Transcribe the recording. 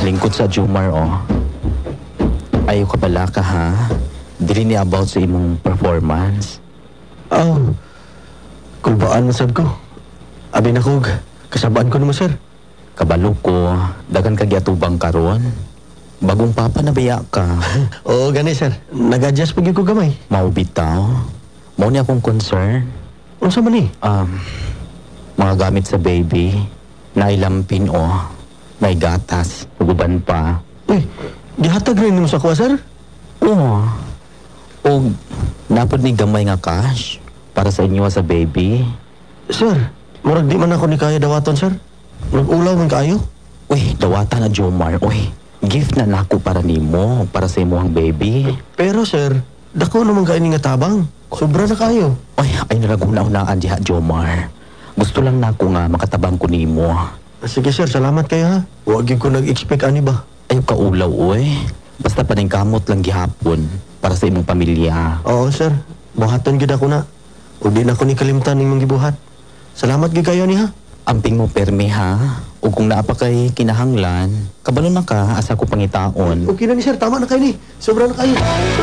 lingkod sa Jomar, oh. Ayaw ka pala ka, ha? Dili ni about sa imong performance. Oh, kulbaan man sad ko. Abi na kog, kasabaan ko naman, sir. Kabalo ko, dagan ka gyatubang karon. Bagong papa na baya ka. Oo, gani, sir. Nag-adjust pag ko gamay. Maubitaw. Mao ni akong concern. Unsa man ni? Mga gamit sa baby. Nailampin, oh. May gatas. Uguban pa. Uy, gihatag rin mo sa kuha, sir? Oo. O, napod ni gamay nga cash para sa inyo sa baby. Sir, murag di man ako ni kaya dawaton, sir. Nag-ulaw man kaayo. Uy, dawata na Jomar. Uy, gift na nako para nimo, para sa imo ang baby. Pero, sir, dako naman kaini nga tabang. Sobra na kayo. Uy, ay nalagunaan diha Jomar. Gusto lang nako nga makatabang ko nimo. Sige, sir, salamat kayo, ha. Huwag ko nag-expect ani ba. Ayaw ka ulaw, uy. Basta paningkamot lang gihapon para sa imong pamilya. Oo, sir. Buhaton gid ako na. Ug di na ako ni kalimtan nimong gibuhat. Salamat gid kayo ni, ha. Amping mo permi, ha? O kung naapa kay kinahanglan, kabalo na ka asa ko pangitaon. Okay na ni, sir. Tama na kayo ni. Sobra na kayo.